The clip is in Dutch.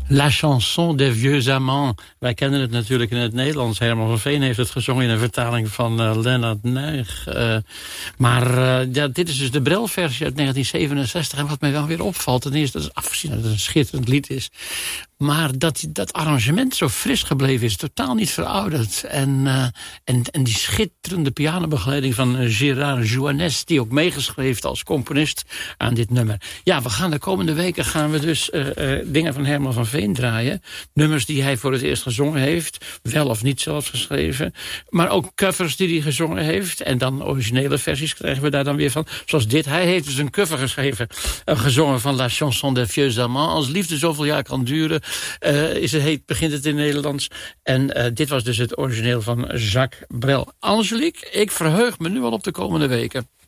La chanson des vieux amants. Wij kennen het natuurlijk in het Nederlands. Herman van Veen heeft het gezongen in een vertaling van Lennart Nijg. Dit is dus de Brel-versie uit 1967. En wat mij wel weer opvalt, ten eerste dat het afgezien dat het een schitterend lied is. Maar dat arrangement zo fris gebleven is, totaal niet verouderd. En die schitterende pianobegeleiding van Gérard Joannes, die ook meegeschreven als componist aan dit nummer. Ja, we gaan de komende weken dus dingen van Herman van Veen draaien. Nummers die hij voor het eerst gezongen heeft, wel of niet zelfs geschreven. Maar ook covers die hij gezongen heeft. En dan originele versies krijgen we daar dan weer van. Zoals dit. Hij heeft dus een cover gezongen van La chanson des vieux amants. Als liefde zoveel jaar kan duren, begint het in Nederlands. En dit was dus het origineel van Jacques Brel. Angelique, ik verheug me nu al op de komende weken.